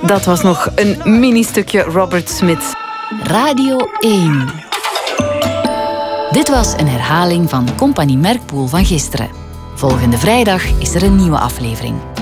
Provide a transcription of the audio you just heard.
Dat was nog een mini-stukje Robert Smith. Radio 1. Dit was een herhaling van Compagnie Merkpoel van gisteren. Volgende vrijdag is er een nieuwe aflevering.